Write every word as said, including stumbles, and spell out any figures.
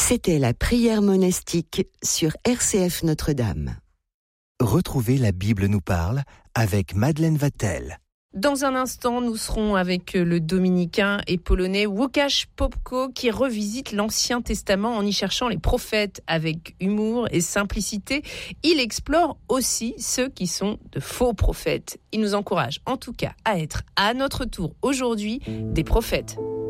C'était la prière monastique sur R C F Notre-Dame. Retrouvez La Bible nous parle avec Madeleine Vatel. Dans un instant, nous serons avec le dominicain et polonais Łukasz Popko qui revisite l'Ancien Testament en y cherchant les prophètes avec humour et simplicité. Il explore aussi ceux qui sont de faux prophètes. Il nous encourage en tout cas à être à notre tour aujourd'hui des prophètes.